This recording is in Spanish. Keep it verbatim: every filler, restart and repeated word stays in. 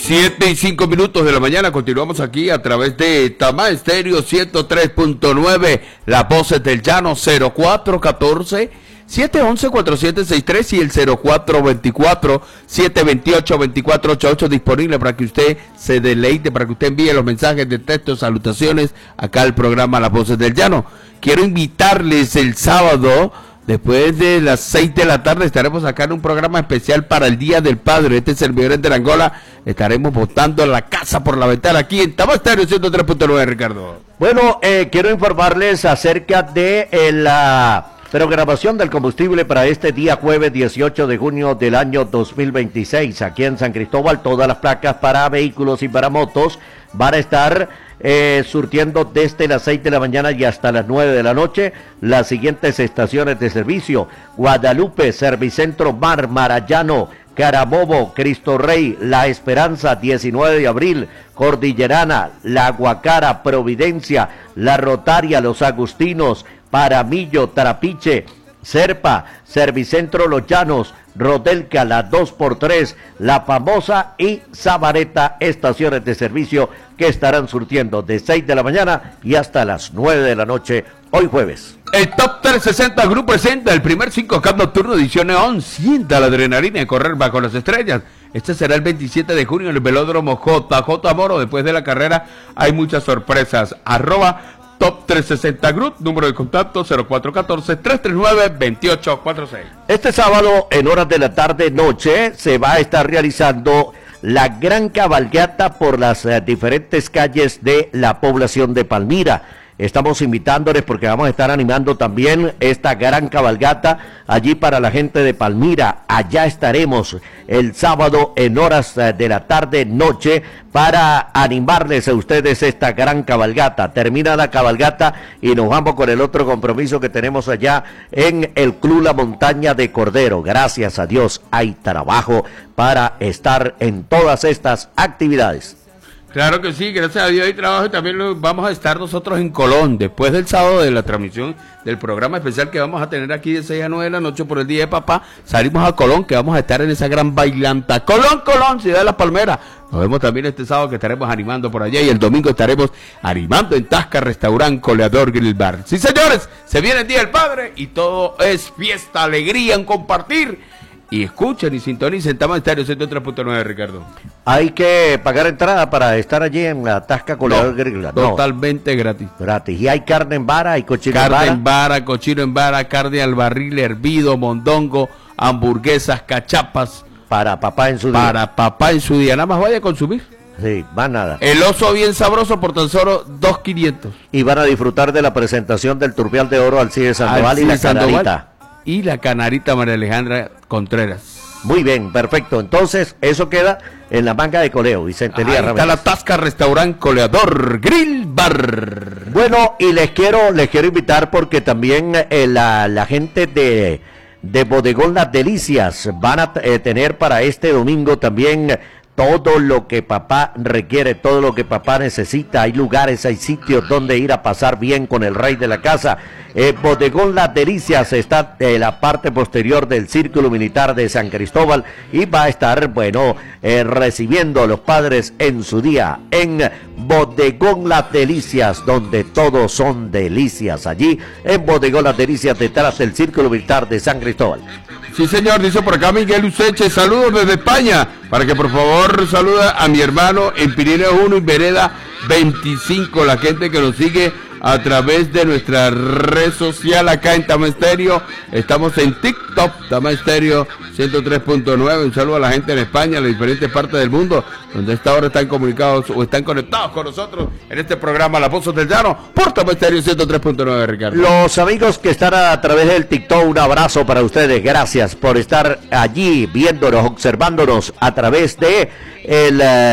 Siete y cinco minutos de la mañana, continuamos aquí a través de Tamá Estéreo ciento tres punto nueve, Las Voces del Llano, cero cuatro uno cuatro, siete uno uno, cuatro siete seis tres y el cero cuatro dos cuatro, siete dos ocho, dos cuatro ocho ocho disponible para que usted se deleite, para que usted envíe los mensajes de texto, salutaciones, acá al programa Las Voces del Llano. Quiero invitarles el sábado, después de las seis de la tarde, estaremos acá en un programa especial para el Día del Padre. Este servidor de Angola, estaremos botando la casa por la ventana aquí en Tamá Estéreo ciento tres punto nueve, Ricardo. Bueno, eh, quiero informarles acerca de eh, la programación del combustible para este día jueves dieciocho de junio del año dos mil veintiséis. Aquí en San Cristóbal, todas las placas para vehículos y para motos van a estar Eh, surtiendo desde las seis de la mañana y hasta las nueve de la noche las siguientes estaciones de servicio: Guadalupe, Servicentro Mar, Marayano, Carabobo, Cristo Rey, La Esperanza, diecinueve de abril, Cordillerana, La Guacara, Providencia, La Rotaria, Los Agustinos, Paramillo, Trapiche, Serpa, Servicentro Los Llanos, Rodelca, la dos por tres, La Famosa y Sabareta, estaciones de servicio que estarán surtiendo de seis de la mañana y hasta las nueve de la noche, hoy jueves. El Top trescientos sesenta Group presenta el primer cinco K nocturno edición Neon. Sienta la adrenalina de correr bajo las estrellas. Este será el veintisiete de junio en el velódromo J J Moro. Después de la carrera hay muchas sorpresas. Arroba Top trescientos sesenta Group, número de contacto cero cuatro uno cuatro, tres tres nueve, dos ocho cuatro seis. Este sábado, en horas de la tarde-noche, se va a estar realizando la gran cabalgata por las eh, diferentes calles de la población de Palmira. Estamos invitándoles porque vamos a estar animando también esta gran cabalgata allí para la gente de Palmira. Allá estaremos el sábado en horas de la tarde noche para animarles a ustedes esta gran cabalgata. Termina la cabalgata y nos vamos con el otro compromiso que tenemos allá en el Club La Montaña de Cordero. Gracias a Dios hay trabajo para estar en todas estas actividades. Claro que sí, gracias a Dios hay trabajo y también lo, vamos a estar nosotros en Colón, después del sábado de la transmisión del programa especial que vamos a tener aquí de seis a nueve de la noche por el Día de Papá. Salimos a Colón, que vamos a estar en esa gran bailanta. Colón, Colón, Ciudad de las Palmeras. Nos vemos también este sábado que estaremos animando por allá y el domingo estaremos animando en Tasca, Restaurant Coleador Grill Bar. Sí, señores, se viene el Día del Padre y todo es fiesta, alegría en compartir. Y escuchen y sintonicen Tamá Estéreo ciento tres punto nueve, Ricardo. ¿Hay que pagar entrada para estar allí en la Tasca Coleador no, Grill? No, totalmente gratis. Gratis. ¿Y hay carne en vara? ¿Hay cochino en vara? Carne en vara, cochino en vara, carne al barril, hervido, mondongo, hamburguesas, cachapas. Para papá en su día. Para papá en su día. Nada más vaya a consumir. Sí, más nada. El oso bien sabroso por tan solo dos mil quinientos. Y van a disfrutar de la presentación del Turbial de Oro Alcides Sandoval y la Canarita. Y la Canarita María Alejandra Contreras. Muy bien, perfecto. Entonces, eso queda en la manga de Coleo, Vicente Elías Ramírez. Está la Tasca Restaurant Coleador Grill Bar. Bueno, y les quiero, les quiero invitar porque también eh, la, la gente de, de Bodegón Las Delicias van a eh, tener para este domingo también todo lo que papá requiere, todo lo que papá necesita. Hay lugares, hay sitios donde ir a pasar bien con el rey de la casa. Eh, Bodegón Las Delicias está en la parte posterior del Círculo Militar de San Cristóbal y va a estar, bueno, eh, recibiendo a los padres en su día en Bodegón Las Delicias, donde todos son delicias. Allí en Bodegón Las Delicias, detrás del Círculo Militar de San Cristóbal. Sí, señor, dice por acá Miguel Useche, saludos desde España, para que por favor saluda a mi hermano en Pirineo uno y Vereda veinticinco, la gente que nos sigue a través de nuestra red social acá en Tamá Estéreo. Estamos en TikTok, Tamá Estéreo ciento tres punto nueve. Un saludo a la gente en España, en las diferentes partes del mundo, donde a esta hora están comunicados o están conectados con nosotros en este programa Las Voces del Llano por Tamá Estéreo ciento tres punto nueve, Ricardo. Los amigos que están a través del TikTok, un abrazo para ustedes. Gracias por estar allí viéndonos, observándonos a través de el...